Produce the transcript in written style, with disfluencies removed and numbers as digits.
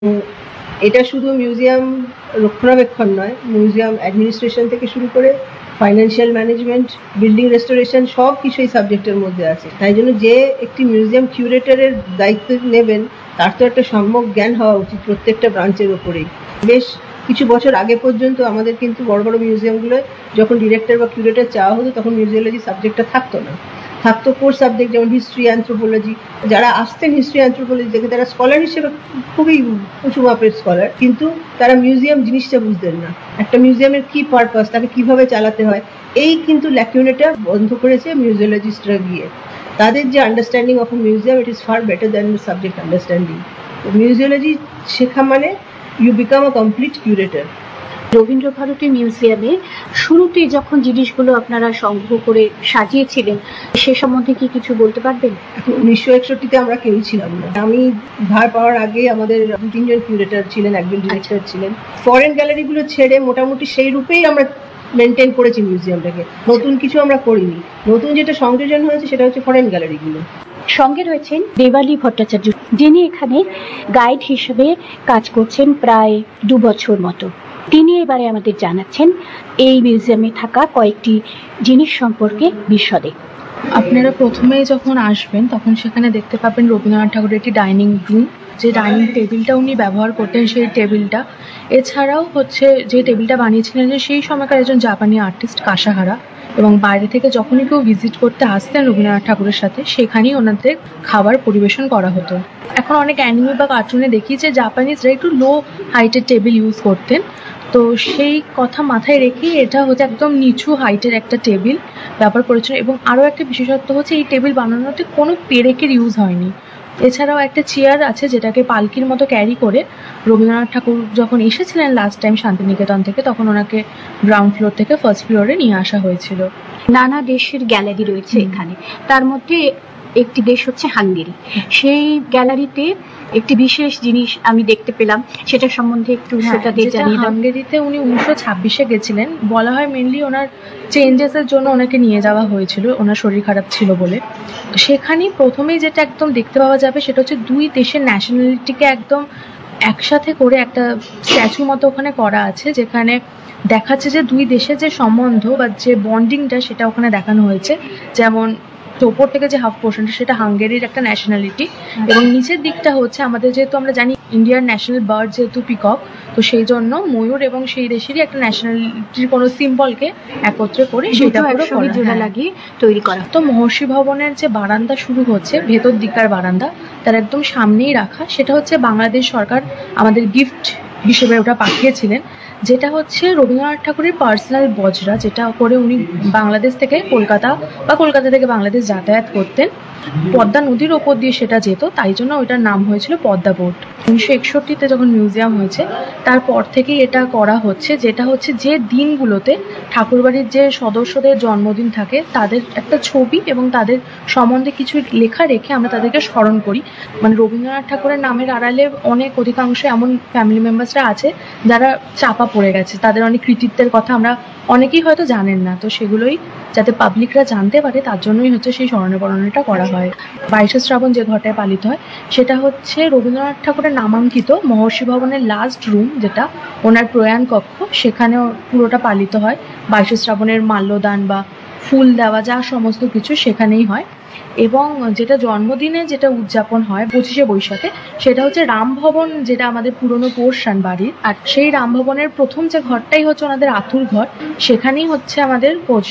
এটা শুধু মিউজিয়াম রক্ষণাবেক্ষণ নয়, মিউজিয়াম অ্যাডমিনিস্ট্রেশন থেকে শুরু করে ফাইন্যান্সিয়াল ম্যানেজমেন্ট, বিল্ডিং রেস্টোরেশন সব কিছু এই সাবজেক্টের মধ্যে আছে। তাই জন্য যে একটি মিউজিয়াম কিউরেটরের দায়িত্ব নেবেন তার তো একটা সম্যক জ্ঞান হওয়া উচিত প্রত্যেকটা ব্রাঞ্চের ওপরেই। বেশ কিছু বছর আগে পর্যন্ত আমাদের কিন্তু বড় বড় মিউজিয়ামগুলোয় যখন ডিরেক্টর বা কিউরেটর চাওয়া হতো তখন মিউজিওলজি সাবজেক্টটা থাকতো না, থাকতো কোর সাবজেক্ট যেমন হিস্ট্রি, অ্যানথ্রোপোলজি। যারা আসতেন হিস্ট্রি অ্যানথ্রোপোলজি থেকে তারা স্কলার হিসেবে খুবই উঁচু মাপের স্কলার, কিন্তু তারা মিউজিয়াম জিনিসটা বুঝতেন না, একটা মিউজিয়ামের কি পারপাস, তাকে কিভাবে চালাতে হয়। এই কিন্তু ল্যাকিউনেটা বন্ধ করেছে মিউজিওলজিস্টরা গিয়ে। তাদের যে understanding of museum it is far better than the subject understanding. Museology শেখা মানে you become a complete curator. Rabindra Bharati মিউজিয়ামে শুরুতেই যখন জিনিসগুলো আপনারা সংগ্রহ করে সাজিয়েছিলেন সে সম্বন্ধে কি কিছু বলতে পারবেন? 1961-তে আমরা কেউ ছিলাম না। আমি ভার পাওয়ার আগে আমাদের 2-3 জন কিউরেটর ছিলেন, একজন ডিরেক্টর ছিলেন। ফরেন গ্যালারিগুলো ছেড়ে মোটামুটি সেই রূপেই আমরা মেনটেন করেছি মিউজিয়ামটাকে, নতুন কিছু আমরা করিনি। নতুন যেটা সংযোজন হয়েছে সেটা হচ্ছে ফরেন গ্যালারিগুলো। সঙ্গে রয়েছেন দেবালী ভট্টাচার্য, যিনি এখানে গাইড হিসেবে কাজ করছেন প্রায় 2 বছর মতো। তিনি এবারে আমাদের জানাচ্ছেন এই মিউজিয়ামে থাকা কয়েকটি জিনিস সম্পর্কে বিশদে। আপনারা প্রথমেই যখন আসবেন তখন সেখানে দেখতে পাবেন রবীন্দ্রনাথ ঠাকুরের একটি ডাইনিং রুম, যে ডাইনিং টেবিলটা উনি ব্যবহার করতেন সেই টেবিলটা। এছাড়াও হচ্ছে যে টেবিলটা বানিয়েছিলেন যে সেই সময়কার একজন জাপানি আর্টিস্ট কাসাহারা, এবং বাইরে থেকে যখনই কেউ ভিজিট করতে আসতেন রবীন্দ্রনাথ ঠাকুরের সাথে সেখানেই ওনাদের খাবার পরিবেশন করা হতো। এখন অনেক অ্যানিমে বা কার্টুনে দেখি যে জাপানিজরা একটু লো হাইটের টেবিল ইউজ করতেন, তো সেই কথা মাথায় রেখেই এটা হচ্ছে একদম নিচু হাইটের একটা টেবিল ব্যবহার করেছিল। এবং আরও একটা বিশেষত্ব হচ্ছে এই টেবিল বানানোতে কোনো পেরেকের ইউজ হয়নি। এছাড়াও একটা চেয়ার আছে যেটাকে পালকির মতো ক্যারি করে রবীন্দ্রনাথ ঠাকুর যখন এসেছিলেন লাস্ট টাইম শান্তিনিকেতন থেকে তখন ওনাকে গ্রাউন্ড ফ্লোর থেকে ফার্স্ট ফ্লোরে নিয়ে আসা হয়েছিল। নানা দেশের গ্যালারি রয়েছে এখানে, তার মধ্যে একটি দেশ হচ্ছে হাঙ্গেরি। সেই গ্যালারিতে একটি বিশেষ জিনিস আমি দেখতে পেলাম, সেটা সম্বন্ধে একটু শ্রোতাদের জানিয়ে দাও। হাঙ্গেরিতে উনি 1926-এ গেছিলেন, বলা হয় মেনলি ওনার চেঞ্জেসের জন্য ওনাকে নিয়ে যাওয়া হয়েছিল, ওনার শরীর খারাপ ছিল বলে। সেখানেই প্রথমেই যেটা একদম দেখতে পাওয়া যাবে সেটা হচ্ছে দুই দেশের ন্যাশনালিটিকে একদম একসাথে করে একটা স্ট্যাচু মতো ওখানে করা আছে, যেখানে দেখাচ্ছে যে দুই দেশের যে সম্বন্ধ বা যে বন্ডিংটা সেটা ওখানে দেখানো হয়েছে। যেমন ওপর থেকে যে হাফ পোর্শনটা সেটা হাঙ্গেরির একটা ন্যাশনালিটি, এবং নিচের দিকটা হচ্ছে আমাদের, যেহেতু আমরা জানি ইন্ডিয়ার ন্যাশনাল বার্ড যেহেতু পিকক, তো সেই জন্য ময়ূর এবং সেই দেশেরই একটা ন্যাশনালিটির কোনো সিম্বলকে একত্রে করে সেটা পুরো জোড়া লাগিয়ে তৈরি করা। তো মহর্ষি ভবনের যে বারান্দা শুরু হচ্ছে, ভেতর দিককার বারান্দা, তার একদম সামনেই রাখা, সেটা হচ্ছে বাংলাদেশ সরকার আমাদের গিফট হিসেবে ওটা পাঠিয়েছিলেন, যেটা হচ্ছে রবীন্দ্রনাথ ঠাকুরের পার্সোনাল বজরা, যেটা করে উনি বাংলাদেশ থেকে কলকাতা বা কলকাতা থেকে বাংলাদেশ যাতায়াত করতেন। পদ্মা নদীর ওপর দিয়ে সেটা যেত, তাই জন্য ওইটার নাম হয়েছিল পদ্মা বোট। 1961-তে যখন মিউজিয়াম হয়েছে তারপর থেকেই এটা করা হচ্ছে, যেটা হচ্ছে যে দিনগুলোতে ঠাকুরবাড়ির যে সদস্যদের জন্মদিন থাকে তাদের একটা ছবি এবং তাদের সম্বন্ধে কিছু লেখা রেখে আমরা তাদেরকে স্মরণ করি। মানে রবীন্দ্রনাথ ঠাকুরের নামের আড়ালে অনেক অধিকাংশ এমন ফ্যামিলি মেম্বার্সরা আছে যারা চাপা পড়ে গেছে, তাদের অনেক কৃতিত্বের কথা আমরা অনেকেই হয়তো জানেন না, তো সেগুলোই যাতে পাবলিকরা জানতে পারে তার জন্যই হচ্ছে সেই স্মরণীকরণটা করা হয়। 22শে শ্রাবণ যে ঘটায় পালিত হয় সেটা হচ্ছে রবীন্দ্রনাথ ঠাকুরের নামাঙ্কিত মহর্ষি ভবনের লাস্ট রুম, যেটা ওনার প্রয়াণ কক্ষ, সেখানেও পুরোটা পালিত হয়। 22শে শ্রাবণের মাল্যদান বা ফুল দেওয়া যা সমস্ত কিছু সেখানেই হয়। এবং যেটা জন্মদিনে যেটা উদযাপন হয় 25শে বৈশাখে, সেটা হচ্ছে রামভবন, যেটা আমাদের পুরনো পোর্শন বাড়ির, আর সেই রামভবনের প্রথম যে ঘরটাই হচ্ছে ওনাদের আতুর ঘর, সেখানেই হচ্ছে আমাদের